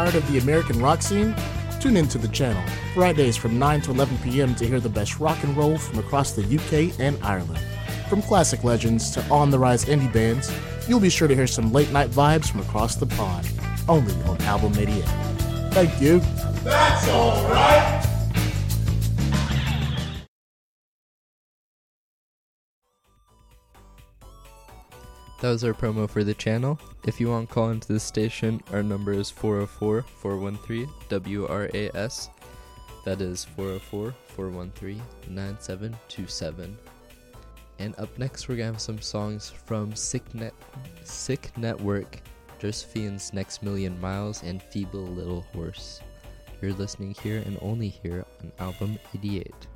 tired of the American rock scene? Tune into the channel, Fridays from 9 to 11 p.m. to hear the best rock and roll from across the UK and Ireland. From classic legends to on-the-rise indie bands, you'll be sure to hear some late-night vibes from across the pond, only on Album 88. Thank you. That's all right. That was our promo for the channel. If you want to call into the station, our number is 404-413-WRAS. That is 404-413-9727. And up next, we're going to have some songs from Sick Network, Josephine's Next Million Miles, and Feeble Little Horse. You're listening here and only here on Album 88.